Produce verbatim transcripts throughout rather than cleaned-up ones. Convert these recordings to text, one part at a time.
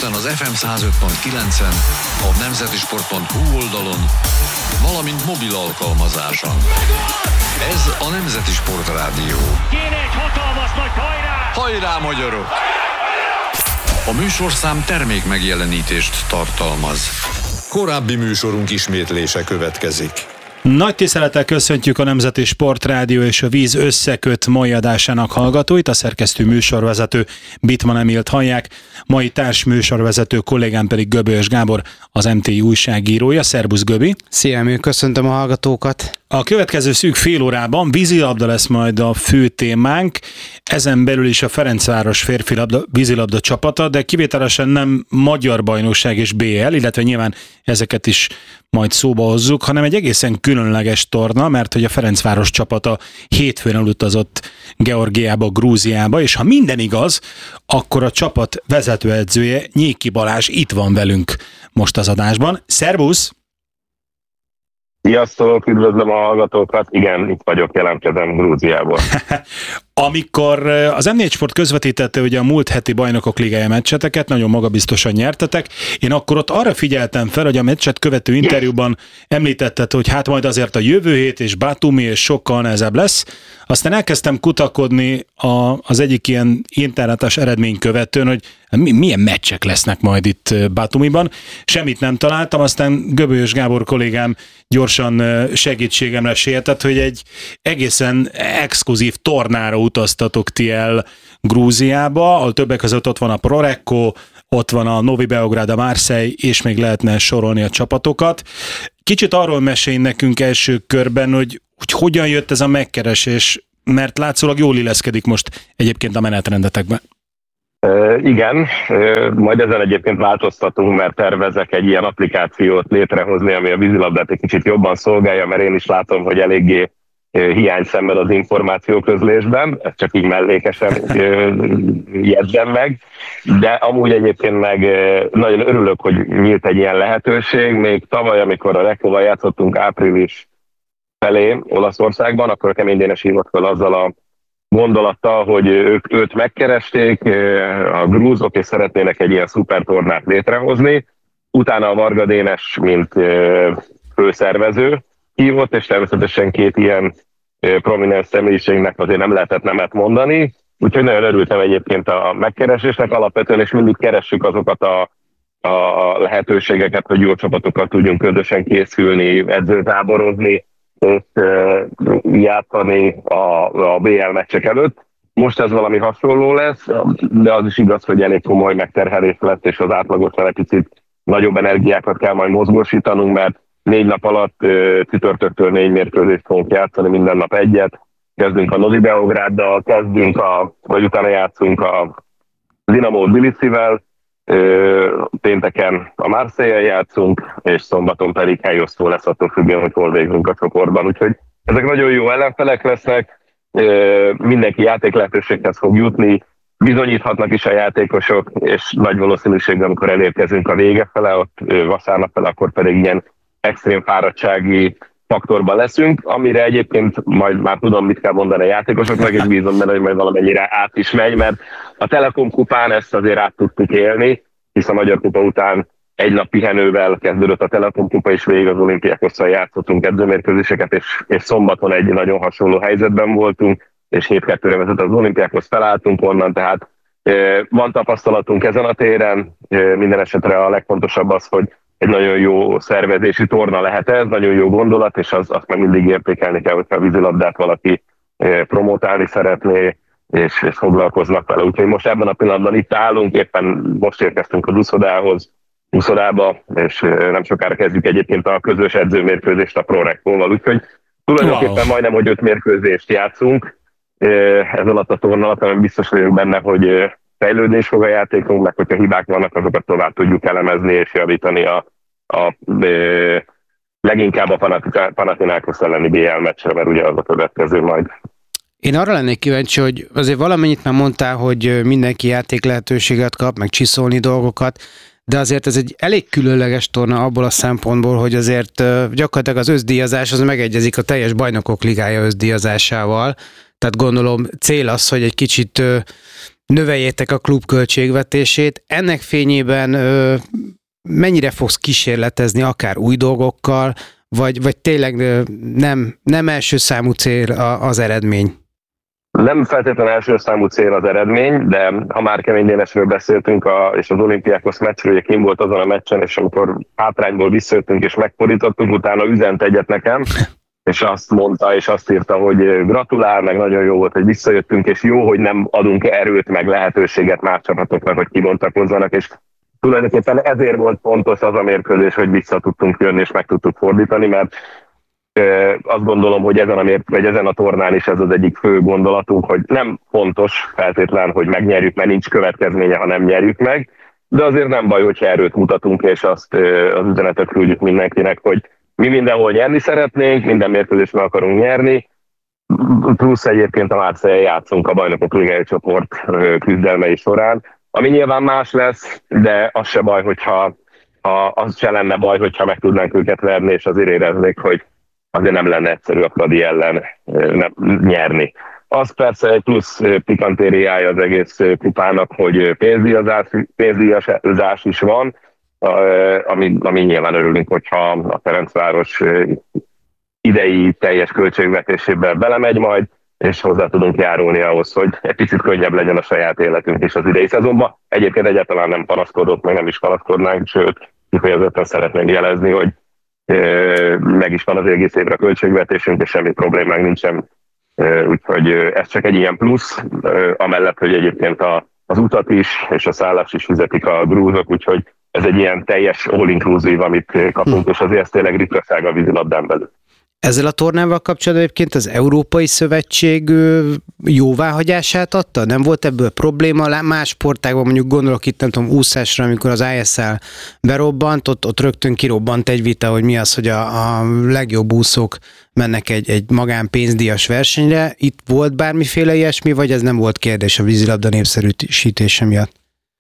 Budapesten az ef em száz öt pont kilencen, a nemzetisport pont hu oldalon, valamint mobil alkalmazáson. Ez a Nemzeti Sport Rádió. Kéne egy hatalmas nagy hajrá! Hajrá, magyarok! A műsorszám termék megjelenítést tartalmaz. Korábbi műsorunk ismétlése következik. Nagy tisztelettel köszöntjük a Nemzeti Sport Rádió és a Víz Összeköt mai adásának hallgatóit, a szerkesztő műsorvezető Bittmann Emilt hallják, mai társműsorvezető kollégám pedig Göbölyös Gábor, az em té i újságírója. Szerbusz, Göbi! Szia, Emil, köszöntöm a hallgatókat! A következő szűk fél órában vízilabda lesz majd a fő témánk, ezen belül is a Ferencváros férfilabda vízilabda csapata, de kivételesen nem magyar bajnokság és bé el, illetve nyilván ezeket is majd szóba hozzuk, hanem egy egészen különleges torna, mert hogy a Ferencváros csapata hétfőn elutazott Georgiába, Grúziába, és ha minden igaz, akkor a csapat vezetőedzője, Nyéki Balázs itt van velünk most az adásban. Szervusz! Sziasztok, üdvözlöm a hallgatókat. Igen, itt vagyok, jelentkezem Grúziából. Amikor az em négy Sport közvetítette ugye a múlt heti Bajnokok Ligája meccseteket, nagyon magabiztosan nyertetek, én akkor ott arra figyeltem fel, hogy a meccset követő interjúban említetted, hogy hát majd azért a jövő hét és Batumi és sokkal nehezebb lesz. Aztán elkezdtem kutakodni a, az egyik ilyen internetes eredmény követőn, hogy milyen meccsek lesznek majd itt Batumiban. Semmit nem találtam, aztán Göbölyös Gábor kollégám gyorsan segítségemre sietett, hogy egy egészen exkluzív tornára utaztatok ti el Grúziába, ahol többek között ott van a Prorecco, ott van a Novi Beograd, a Marseille, és még lehetne sorolni a csapatokat. Kicsit arról mesélj nekünk első körben, hogy, hogy hogyan jött ez a megkeresés, mert látszólag jól illeszkedik most egyébként a menetrendetekben. Uh, igen, uh, majd ezen egyébként változtatunk, mert tervezek egy ilyen applikációt létrehozni, ami a vízilabdát egy kicsit jobban szolgálja, mert én is látom, hogy eléggé uh, hiány szenved az információközlésben, ezt csak így mellékesen uh, jegyzem meg, de amúgy egyébként meg uh, nagyon örülök, hogy nyílt egy ilyen lehetőség. Még tavaly, amikor a Reccoval játszottunk április felé Olaszországban, akkor a Kemény Dénes hívott fel azzal a gondolattal, hogy ők őt megkeresték, a grúzok, és szeretnének egy ilyen szupertornát létrehozni. Utána a Varga Dénes, mint főszervező hívott, és természetesen két ilyen prominens személyiségnek azért nem lehetett nemet mondani. Úgyhogy nagyon örültem egyébként a megkeresésnek alapvetően, és mindig keressük azokat a, a lehetőségeket, hogy jó csapatokkal tudjunk közösen készülni, edzőtáborozni, és játszani a, a bé el meccsek előtt. Most ez valami hasonló lesz, de az is igaz, hogy elég komoly megterhelés lesz, és az átlagosnál egy picit nagyobb energiákat kell majd mozgósítanunk, mert négy nap alatt csütörtöktől négy mérkőzést fogunk játszani, minden nap egyet. Kezdünk a Novi Beograddal, kezdünk a, vagy utána játszunk a Dinamo Tbilisivel, pénteken a Marseille-el játszunk, és szombaton pedig helyosztó lesz, attól függően, hogy hol végzünk a csoportban. Úgyhogy ezek nagyon jó ellenfelek lesznek, mindenki játék lehetőséghez fog jutni, bizonyíthatnak is a játékosok, és nagy valószínűséggel, amikor elérkezünk a vége fele, ott vasárnap fele, akkor pedig ilyen extrém fáradtsági faktorban leszünk, amire egyébként majd már tudom, mit kell mondani a játékosoknak, és bízom benne, hogy majd valamennyire át is megy, mert a Telekom kupán ezt azért át tudtuk élni, hisz a Magyar Kupa után egy nap pihenővel kezdődött a Telekom kupa, és végig az Olimpiákosszal játszottunk edzőmérkőzéseket, és, és szombaton egy nagyon hasonló helyzetben voltunk, és hét kettőre vezet az Olimpiákhoz, felálltunk onnan, tehát e, van tapasztalatunk ezen a téren, e, minden esetre a legfontosabb az, hogy egy nagyon jó szervezési torna lehet ez, nagyon jó gondolat, és az, azt meg mindig értékelni kell, hogyha a vízilabdát valaki e, promotálni szeretné, és, és foglalkoznak vele. Úgyhogy most ebben a pillanatban itt állunk, éppen most érkeztünk a Duszodához, Duszodába, és nem sokára kezdjük egyébként a közös edzőmérkőzést a Proreccoval. Úgyhogy tulajdonképpen wow. majdnem, hogy öt mérkőzést játszunk ez alatt a torna alatt, hanem biztos vagyok benne, hogy fejlődés fog a játékunk, meg hogyha hibák vannak, azokat tovább tudjuk elemezni és javítani a, a, a leginkább a Panathinaikos elleni bé el meccsre, mert ugye az a következő majd. Én arra lennék kíváncsi, hogy azért valamennyit már mondtál, hogy mindenki játék lehetőséget kap, meg csiszolni dolgokat, de azért ez egy elég különleges torna abból a szempontból, hogy azért gyakorlatilag az összdíjazás az megegyezik a teljes Bajnokok Ligája összdíjazásával, tehát gondolom cél az, hogy egy kicsit növeljétek a klub költségvetését. Ennek fényében ö, mennyire fogsz kísérletezni akár új dolgokkal, vagy, vagy tényleg ö, nem, nem első számú cél a, az eredmény? Nem feltétlenül első számú cél az eredmény, de ha már Kemény Dénesről beszéltünk, a, és az Olympiákos meccsről, ugye kim volt azon a meccsen, és amikor hátrányból visszajöttünk és megfordítottunk, utána üzent egyet nekem, és azt mondta, és azt írta, hogy gratulál, meg nagyon jó volt, hogy visszajöttünk, és jó, hogy nem adunk erőt, meg lehetőséget más csapatoknak, hogy kibontakozzanak, és tulajdonképpen ezért volt fontos az a mérkőzés, hogy vissza tudtunk jönni, és meg tudtuk fordítani, mert azt gondolom, hogy ezen a, mért, vagy ezen a tornán is ez az egyik fő gondolatunk, hogy nem fontos feltétlen, hogy megnyerjük, mert nincs következménye, ha nem nyerjük meg, de azért nem baj, hogyha erőt mutatunk, és azt az üzenetet küldjük mindenkinek, hogy mi mindenhol nyerni szeretnénk, minden mérkőzésben akarunk nyerni, plusz egyébként a Márcéllyel játszunk a Bajnokok Ligája csoport küzdelmei során, ami nyilván más lesz, de az se baj, hogyha ha az se lenne baj, hogyha meg tudnánk őket verni, és azért éreznék, hogy azért nem lenne egyszerű a Fradi ellen nem, nyerni. Az persze egy plusz pikantériája az egész kupának, hogy pénzdíjazás, pénzdíjazás is van, ami, ami nyilván örülünk, hogyha a Ferencváros idei teljes költségvetésébe belemegy majd, és hozzá tudunk járulni ahhoz, hogy egy picit könnyebb legyen a saját életünk is az idei szezonban. Egyébként egyáltalán nem panaszkodott, meg nem is panaszkodnánk, sőt, kifejezetten szeretnénk jelezni, hogy meg is van az egész évre költségvetésünk, és semmi problémánk nincsen. Úgyhogy ez csak egy ilyen plusz, amellett, hogy egyébként a, az utat is, és a szállást is fizetik a grúzok, úgyhogy ez egy ilyen teljes all-inclusive, amit kapunk, és azért ez tényleg ritkaság a vízilabdán belül. Ezzel a tornával kapcsolatban egyébként az Európai Szövetség jóváhagyását adta? Nem volt ebből probléma? Más sportágban, mondjuk gondolok itt, nem tudom, úszásra, amikor az I S L berobbant, ott, ott rögtön kirobbant egy vita, hogy mi az, hogy a, a legjobb úszók mennek egy, egy magánpénzdíjas versenyre. Itt volt bármiféle ilyesmi, vagy ez nem volt kérdés a vízilabda népszerűsítése miatt?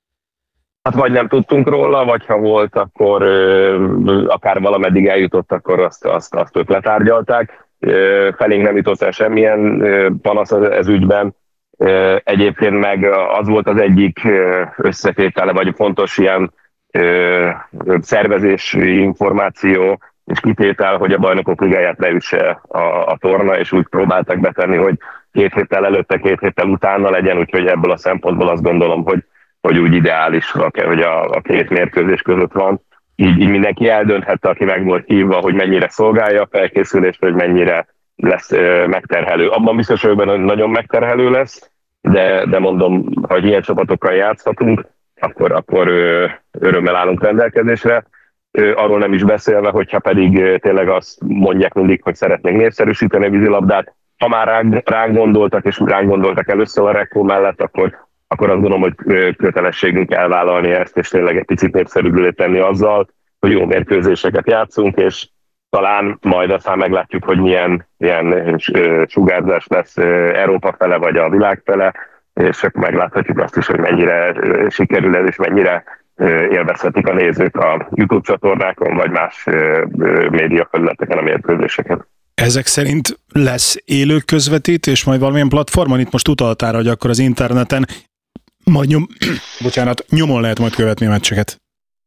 Hát vagy nem tudtunk róla, vagy ha volt, akkor ö, akár valameddig eljutott, akkor azt, azt, azt ők letárgyalták. Ö, felénk nem jutott el semmilyen ö, panasz ez ügyben. Ö, egyébként meg az volt az egyik összetétele, vagy fontos ilyen ö, szervezési információ és kitétel, hogy a Bajnokok Ligáját leüsse a, a torna, és úgy próbáltak betenni, hogy két héttel előtte, két héttel utána legyen, úgyhogy ebből a szempontból azt gondolom, hogy hogy úgy ideális, hogy a, a két mérkőzés között van. Így, így mindenki eldönthette, aki meg volt hívva, hogy mennyire szolgálja a felkészülést, hogy mennyire lesz ö, megterhelő. Abban biztos vagyok benne, hogy nagyon megterhelő lesz, de, de mondom, hogy ilyen csapatokkal játszhatunk, akkor, akkor ö, örömmel állunk rendelkezésre. Ö, arról nem is beszélve, hogyha pedig ö, tényleg azt mondják mindig, hogy szeretnénk népszerűsíteni a vízilabdát. Ha már ránk, ránk gondoltak, és ránk gondoltak először a Rekó mellett, akkor akkor azt gondolom, hogy kötelességünk elvállalni ezt, és tényleg egy picit népszerűbbé tenni azzal, hogy jó mérkőzéseket játszunk, és talán majd aztán meglátjuk, hogy milyen, milyen sugárzás lesz Európa fele, vagy a világ fele, és akkor megláthatjuk azt is, hogy mennyire sikerül ez, és mennyire élvezhetik a nézők a YouTube csatornákon, vagy más médiafelületeken a mérkőzéseket. Ezek szerint lesz élő közvetítés, majd valamilyen platformon, itt most utaltál, hogy akkor az interneten majd nyom, bocsánat, nyomon lehet majd követni a meccseket.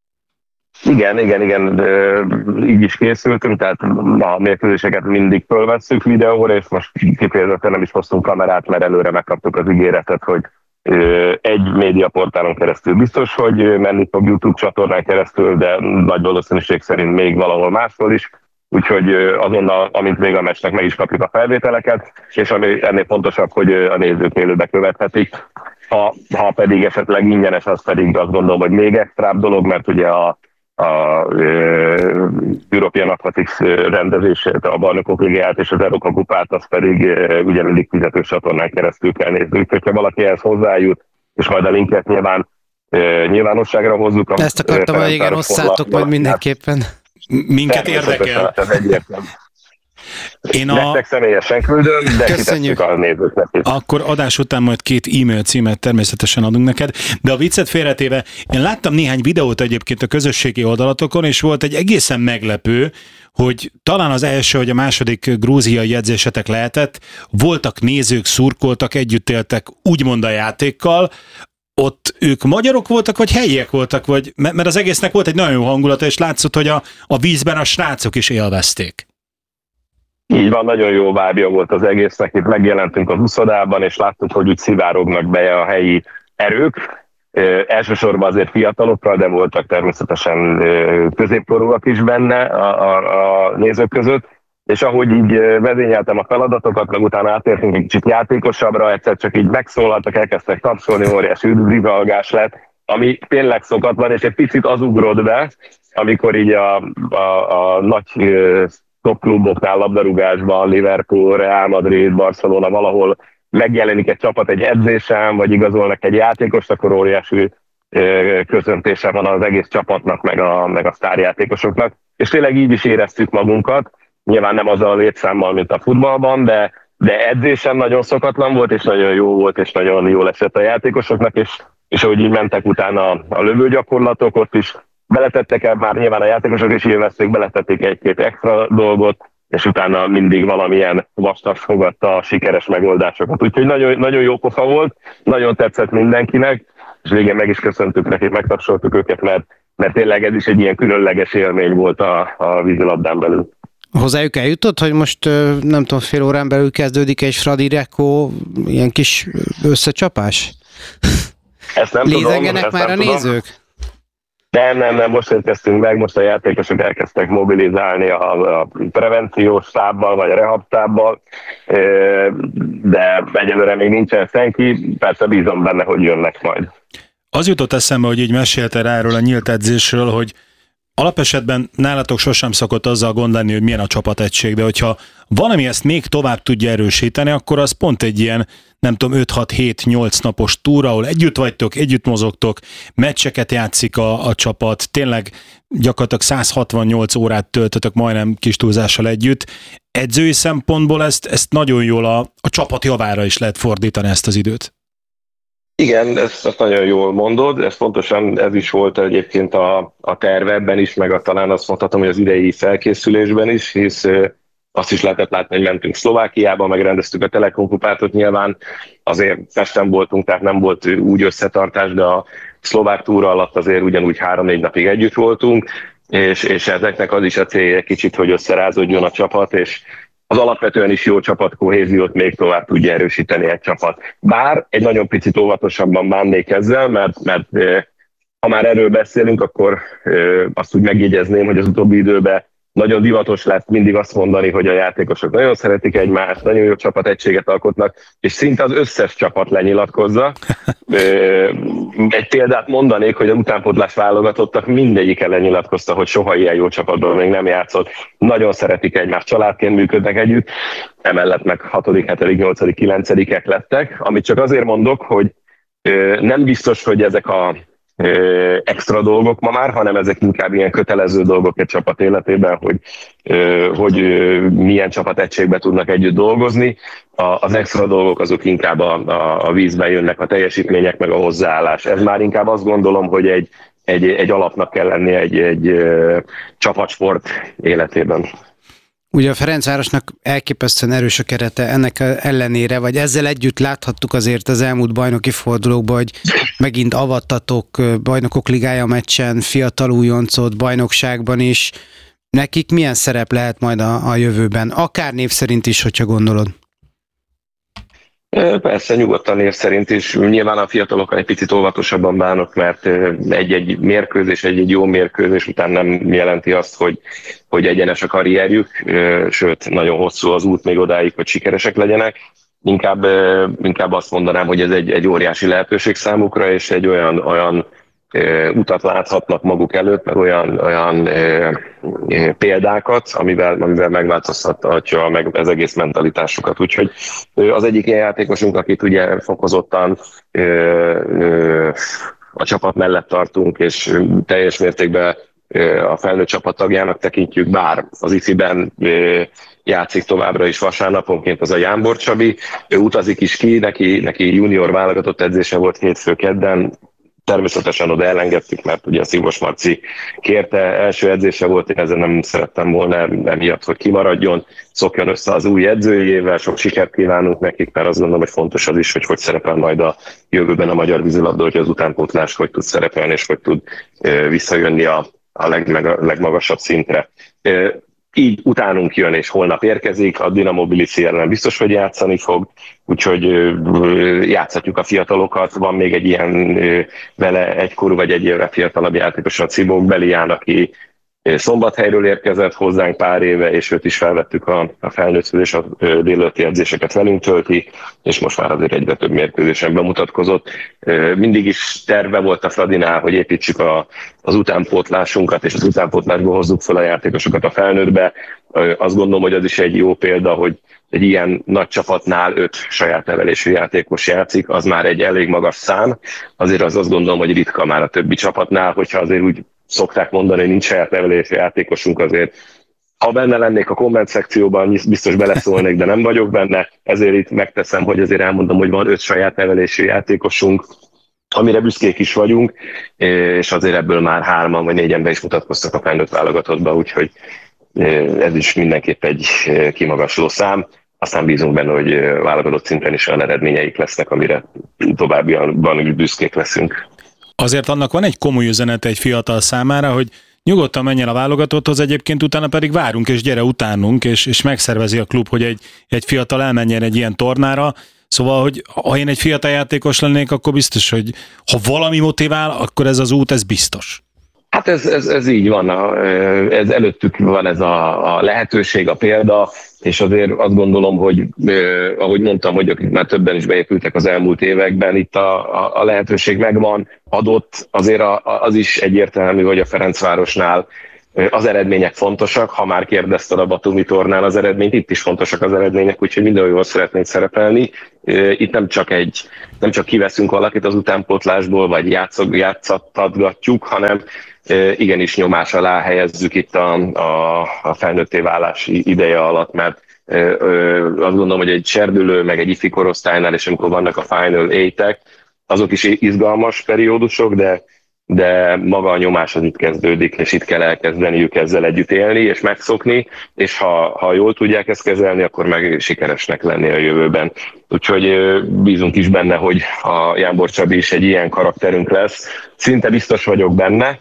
Igen, igen, igen, így is készültünk, tehát a mérkőzéseket mindig fölvesszük videóra, és most kifejezetten nem is hoztunk kamerát, mert előre megkaptuk az ígéretet, hogy egy médiaportálon keresztül biztos, hogy menni fog YouTube csatornán keresztül, de nagy valószínűség szerint még valahol máshol is. Úgyhogy azonnal, amint vége a meccsnek, meg is kapjuk a felvételeket, és ami ennél fontosabb, hogy a nézők élőbe követhetik. Ha, ha pedig esetleg ingyenes, az pedig azt gondolom, hogy még extrább dolog, mert ugye a, a, a European Athletics rendezését, a Bajnokok Ligáját és az Európa Kupát, az pedig ugye mindig fizetős csatornán keresztül kell nézni. Úgyhogy ha valaki ehhez hozzájut, és majd a linket nyilván nyilvánosságra hozzuk. Ezt akartam, hogy igen, osszátok majd mindenképpen. Minket érdekel. Én a... Nektek személyesen küldöm, de kitesszük a nézőknek. Akkor adás után majd két e-mail címet természetesen adunk neked, de a viccet félretéve, én láttam néhány videót egyébként a közösségi oldalatokon, és volt egy egészen meglepő, hogy talán az első vagy a második grúziai edzésetek lehetett, voltak nézők, szurkoltak, együtt éltek úgymond a játékkal, ott ők magyarok voltak, vagy helyiek voltak, vagy, mert az egésznek volt egy nagyon jó hangulata, és látszott, hogy a, a vízben a srácok is élvezték. Így van, nagyon jó vibe volt az egésznek, itt megjelentünk az uszodában, és láttuk, hogy úgy szivárognak be a helyi erők, e, elsősorban azért fiatalokkal, de voltak természetesen középkorúak is benne a, a, a nézők között, és ahogy így vezényeltem a feladatokat, meg utána átértünk egy kicsit játékosabbra, egyszer csak így megszólaltak, elkezdtek tapsolni, óriási üdvrivalgás lett, ami tényleg szokatlan, és egy picit az ugrott be, amikor így a, a, a nagy top kluboknál, labdarúgásban, Liverpool, Real Madrid, Barcelona, valahol megjelenik egy csapat egy edzésen, vagy igazolnak egy játékost, akkor óriási köszöntése van az egész csapatnak, meg a, meg a sztárjátékosoknak. És tényleg így is éreztük magunkat, nyilván nem azzal a létszámmal, mint a futballban, de, de edzésen nagyon szokatlan volt, és nagyon jó volt, és nagyon jól esett a játékosoknak, és, és ahogy így mentek utána a, a lövőgyakorlatok, ott is beletettek el, már nyilván a játékosok is élvezték, beletették egy-két extra dolgot, és utána mindig valamilyen vastag fogadta a sikeres megoldásokat. Úgyhogy nagyon, nagyon jó pofa volt, nagyon tetszett mindenkinek, és végén meg is köszöntük nekik, megtapsoltuk őket, mert, mert tényleg ez is egy ilyen különleges élmény volt a, a vízilabdán belül. Hozzájuk eljutott, hogy most nem tudom, fél órán belül kezdődik egy Fradi Rekó ilyen kis összecsapás? Ezt nem Lézengenek tudom. már nem a tudom. nézők? Nem, nem, nem, most érkeztünk meg, most a játékosok elkezdtek mobilizálni a, a prevenciós stábbal, vagy a rehab stábbal, de egyelőre még nincsen senki, persze bízom benne, hogy jönnek majd. Az jutott eszembe, hogy így meséltél rá erről a nyílt edzésről, hogy alapesetben nálatok sosem szokott azzal gond lenni, hogy milyen a csapategység, de hogyha valami ezt még tovább tudja erősíteni, akkor az pont egy ilyen, nem tudom, öt hat hét nyolc napos túra, ahol együtt vagytok, együtt mozogtok, meccseket játszik a, a csapat, tényleg gyakorlatilag száz hatvannyolc órát töltötök majdnem kis túlzással együtt. Edzői szempontból ezt, ezt nagyon jól a, a csapat javára is lehet fordítani ezt az időt. Igen, ezt, ezt nagyon jól mondod, ez pontosan ez is volt egyébként a, a tervebben is, meg a, talán azt mondhatom, hogy az idei felkészülésben is, hisz azt is lehetett látni, hogy mentünk Szlovákiába, megrendeztük a Telekom kupátot, nyilván azért Pesten voltunk, tehát nem volt úgy összetartás, de a szlovák túra alatt azért ugyanúgy három-négy napig együtt voltunk, és, és ezeknek az is a célja kicsit, hogy összerázódjon a csapat, és az alapvetően is jó csapatkohéziót még tovább tudja erősíteni egy csapat. Bár egy nagyon picit óvatosabban bánnék ezzel, mert, mert ha már erről beszélünk, akkor azt úgy megjegyezném, hogy az utóbbi időben nagyon divatos lett mindig azt mondani, hogy a játékosok nagyon szeretik egymást, nagyon jó csapategységet alkotnak, és szinte az összes csapat lenyilatkozza. Egy példát mondanék, hogy a utánpótlás válogatottak mindegyike lenyilatkozta, hogy soha ilyen jó csapatban még nem játszott. Nagyon szeretik egymást, családként működnek együtt, emellett meg hatodik, hetedik, nyolcadik, kilencedikek lettek, amit csak azért mondok, hogy nem biztos, hogy ezek a extra dolgok ma már, hanem ezek inkább ilyen kötelező dolgok egy csapat életében, hogy, hogy milyen csapategységben tudnak együtt dolgozni. Az extra dolgok azok inkább a, a, a vízben jönnek, a teljesítmények meg a hozzáállás. Ez már inkább azt gondolom, hogy egy, egy, egy alapnak kell lenni egy, egy csapatsport életében. Ugye a Ferencvárosnak elképesztően erős a kerete, ennek ellenére, vagy ezzel együtt láthattuk azért az elmúlt bajnoki fordulókban, hogy megint avattatok bajnokok ligája meccsen, fiatal újoncot, bajnokságban is. Nekik milyen szerep lehet majd a, a jövőben? Akár név szerint is, hogyha gondolod. Persze, nyugodtan név szerint is. Nyilván a fiatalokkal egy picit óvatosabban bánok, mert egy-egy mérkőzés, egy-egy jó mérkőzés után nem jelenti azt, hogy, hogy egyenes a karrierjük, sőt, nagyon hosszú az út még odáig, hogy sikeresek legyenek. Inkább, inkább azt mondanám, hogy ez egy, egy óriási lehetőség számukra, és egy olyan, olyan utat láthatnak maguk előtt, meg olyan, olyan példákat, amivel, amivel megváltoztathatja meg az egész mentalitásukat. Úgyhogy az egyik ilyen játékosunk, akit ugye fokozottan a csapat mellett tartunk, és teljes mértékben a felnőtt csapat tagjának tekintjük, bár az ifiben játszik továbbra is vasárnaponként, az a Jámbor Csabi. Ő utazik is ki, neki, neki junior válogatott edzése volt hétfő kedden, természetesen oda elengedtük, mert ugye a Szívos Marci kérte, első edzése volt, én ezen nem szerettem volna emiatt, hogy kimaradjon, szokjon össze az új edzőjével, sok sikert kívánunk nekik, mert azt gondolom, hogy fontos az is, hogy hogy szerepel majd a jövőben a magyar vízilabda, hogy az utánpótlás hogy tud szerepelni, és hogy tud visszajönni a, a leg, legmagasabb szintre. Így utánunk jön, és holnap érkezik, a Dinamo Tbilisi ellen biztos, hogy játszani fog, úgyhogy játszhatjuk a fiatalokat. Van még egy ilyen vele egykorú vagy egy évre fiatalabb játékos, a Cibók Belián, aki Szombathelyről érkezett hozzánk pár éve, és őt is felvettük a, a felnőttől, és a délelőtti edzéseket velünk tölti, és most már azért egyre több mérkőzésen bemutatkozott. Mindig is terve volt a Fradinál, hogy építsük a, az utánpótlásunkat, és az utánpótlásból hozzuk fel a játékosokat a felnőttbe. Azt gondolom, hogy az is egy jó példa, hogy egy ilyen nagy csapatnál öt saját nevelésű játékos játszik, az már egy elég magas szám. Azért az azt gondolom, hogy ritka már a többi csapatnál, hogyha azért úgy szokták mondani, hogy nincs saját nevelésű játékosunk, azért ha benne lennék a komment szekcióban, biztos beleszólnék, de nem vagyok benne, ezért itt megteszem, hogy azért elmondom, hogy van öt saját nevelésű játékosunk, amire büszkék is vagyunk, és azért ebből már hárman vagy négyen be is mutatkoztak a felnőtt válogatottba, úgyhogy ez is mindenképp egy kimagasló szám. Aztán bízunk benne, hogy válogatott szinten is olyan eredményeik lesznek, amire továbbiakban is büszkék leszünk. Azért annak van egy komoly üzenete egy fiatal számára, hogy nyugodtan menjen a válogatotthoz, egyébként utána pedig várunk, és gyere utánunk, és, és megszervezi a klub, hogy egy, egy fiatal elmenjen egy ilyen tornára. Szóval, hogy ha én egy fiatal játékos lennék, akkor biztos, hogy ha valami motivál, akkor ez az út, ez biztos. Hát ez, ez, ez így van, ez előttük van ez a, a lehetőség, a példa, és azért azt gondolom, hogy eh, ahogy mondtam, hogy akik már többen is beépültek az elmúlt években, itt a, a, a lehetőség megvan, adott, azért a, az is egyértelmű, hogy a Ferencvárosnál az eredmények fontosak, ha már kérdezted a Batumi tornán az eredményt, itt is fontosak az eredmények, úgyhogy minden jól szeretnék szerepelni. Itt nem csak egy, nem csak kiveszünk valakit az utánpótlásból, vagy játszattatgatjuk, hanem igenis nyomás alá helyezzük itt a, a, a felnőtté válás ideje alatt, mert azt gondolom, hogy egy serdülő, meg egy ifi korosztálynál, és amikor vannak a Final Eight-ek, azok is izgalmas periódusok, de de maga a nyomás az itt kezdődik, és itt kell elkezdeniük ezzel együtt élni, és megszokni, és ha, ha jól tudják ezt kezelni, akkor meg sikeresnek lenni a jövőben. Úgyhogy bízunk is benne, hogy a Jánbor Csabi is egy ilyen karakterünk lesz. Szinte biztos vagyok benne,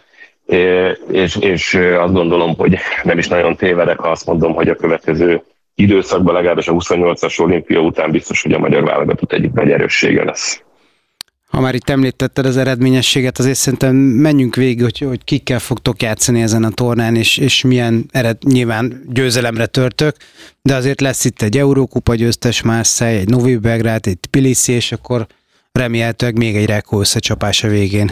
és, és azt gondolom, hogy nem is nagyon tévedek, ha azt mondom, hogy a következő időszakban, legalábbis a huszonnyolcas olimpia után biztos, hogy a magyar válogatott egyik nagy erőssége lesz. Ha már itt említetted az eredményességet, azért szerintem menjünk végig, hogy, hogy kikkel fogtok játszani ezen a tornán, és, és milyen ered, nyilván győzelemre törtök, de azért lesz itt egy Eurókupa győztes Marseille, egy Novi Belgrád, egy Tbilisi, és akkor remélhetőleg még egy Rekó összecsapás a végén.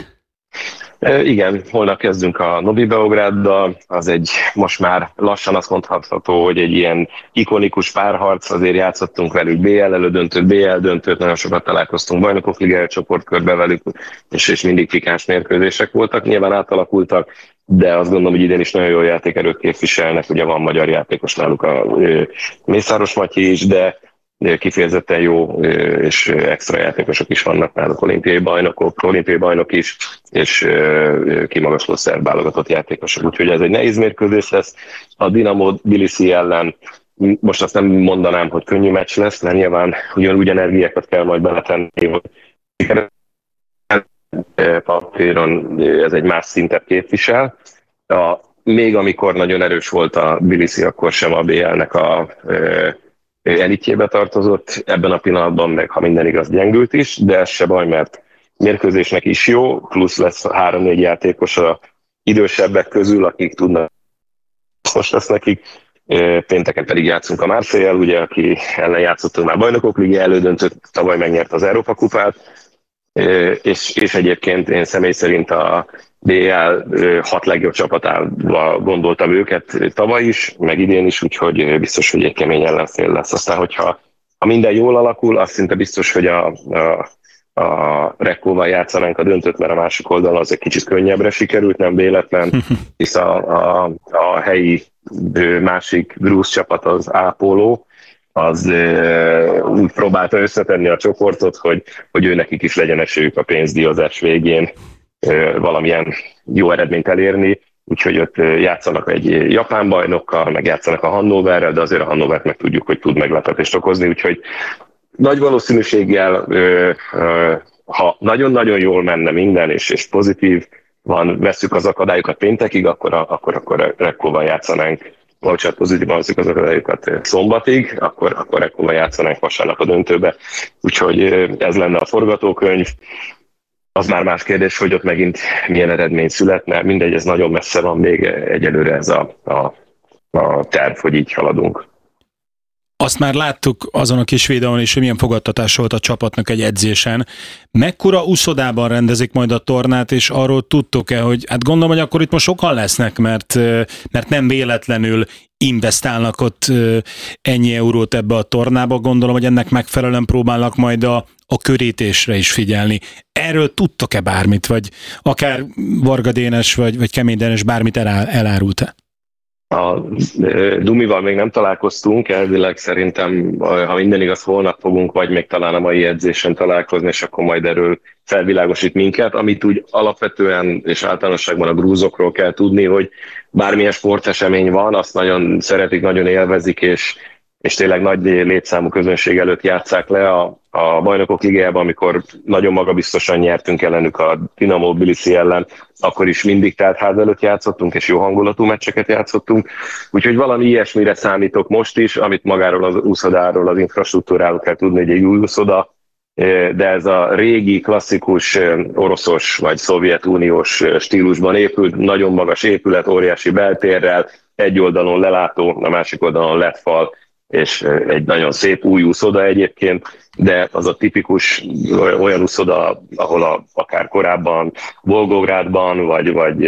Igen, holnap kezdünk a Novi Beográddal, az egy most már lassan azt mondható, hogy egy ilyen ikonikus párharc, azért játszottunk velük bé el elődöntőt, bé el döntőt, nagyon sokat találkoztunk Bajnokok Ligája csoportkörbe velük, és, és mindig pikáns mérkőzések voltak, nyilván átalakultak, de azt gondolom, hogy idén is nagyon jó játékerőt képviselnek, ugye van magyar játékos náluk, a Mészáros Matyi is, de kifejezetten jó és extra játékosok is vannak náluk, olimpiai bajnokok, olimpiai bajnok is, és kimagasló szerb válogatott játékosok. Úgyhogy ez egy nehéz mérkőzés lesz. A Dinamo Tbilisi ellen most azt nem mondanám, hogy könnyű meccs lesz, mert nyilván ugyanúgy energiákat kell majd beletenni, hogy papíron ez egy más szintet képvisel. A, még amikor nagyon erős volt a Tbilisi, akkor sem a bé el-nek a elitjébe tartozott, ebben a pillanatban meg, ha minden igaz, gyengült is, de ez se baj, mert mérkőzésnek is jó, plusz lesz három-négy játékos a idősebbek közül, akik tudnak, most lesz nekik. Pénteken pedig játszunk a Marseille-el, ugye, aki ellen játszottunk már Bajnokok Ligája elődöntőt, tavaly megnyert az Európa kupát, és, és egyébként én személy szerint a bé el hat legjobb csapatával gondoltam őket tavaly is, meg idén is, úgyhogy biztos, hogy egy kemény ellenfél lesz. Aztán, hogyha ha minden jól alakul, azt szinte biztos, hogy a, a, a Rekóval játszanánk a döntőt, mert a másik oldalon az egy kicsit könnyebbre sikerült, nem véletlen, hisz a, a, a helyi másik grúz csapat, az Ápoló, az e, úgy próbálta összetenni a csoportot, hogy, hogy ő nekik is legyen esélyük a pénzdíjazás végén valamilyen jó eredményt elérni, úgyhogy ott játszanak egy japán bajnokkal, meg játszanak a Hannoverrel, de azért a Hannovert meg tudjuk, hogy tud meglepetést okozni, úgyhogy nagy valószínűséggel, ha nagyon-nagyon jól menne minden, és, és pozitív van, vesszük az akadályokat péntekig, akkor, akkor, akkor Rekkóban játszanánk, bocsánat, pozitívan vesszük az akadályokat szombatig, akkor, akkor Rekkóban játszanánk vasárnap a döntőbe. Úgyhogy ez lenne a forgatókönyv. Az már más kérdés, hogy ott megint milyen eredmény születne. Mindegy, ez nagyon messze van még egyelőre ez a, a, a terv, hogy így haladunk. Azt már láttuk azon a kis videón is, hogy milyen fogadtatás volt a csapatnak egy edzésen. Mekkora uszodában rendezik majd a tornát, és arról tudtok-e, hogy hát gondolom, hogy akkor itt most sokan lesznek, mert, mert nem véletlenül investálnak ott ennyi eurót ebbe a tornába. Gondolom, hogy ennek megfelelően próbálnak majd a, a körítésre is figyelni. Erről tudtok-e bármit, vagy akár Varga Dénes, vagy, vagy Kemény Dénes bármit elá, elárult-e? A Dumival még nem találkoztunk, elvileg szerintem, ha minden igaz, holnap fogunk, vagy még talán a mai edzésen találkozni, és akkor majd erről felvilágosít minket. Amit úgy alapvetően és általánosságban a grúzokról kell tudni, hogy bármilyen sportesemény van, azt nagyon szeretik, nagyon élvezik, és, és tényleg nagy létszámú közönség előtt játsszák le a, a Bajnokok Ligájában, amikor nagyon magabiztosan nyertünk ellenük a Dinamo Tbilisi ellen, akkor is mindig telt ház előtt játszottunk, és jó hangulatú meccseket játszottunk. Úgyhogy valami ilyesmire számítok most is, amit magáról az úszodáról, az infrastruktúráról kell tudni, hogy egy új úszoda, de ez a régi, klasszikus oroszos vagy szovjetuniós stílusban épült, nagyon magas épület, óriási beltérrel, egy oldalon lelátó, a másik oldalon lett fal, és egy nagyon szép új úszoda egyébként, de az a tipikus olyan úszoda, ahol a, akár korábban Volgográdban, vagy, vagy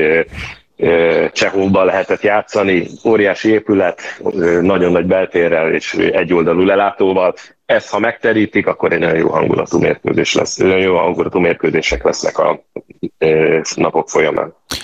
Csehovban lehetett játszani, óriási épület, nagyon nagy beltérrel és egyoldalú lelátóval. Ezt, ha megterítik, akkor egy nagyon jó hangulatú mérkőzés lesz, nagyon jó hangulatú mérkőzések lesznek a napok folyamán.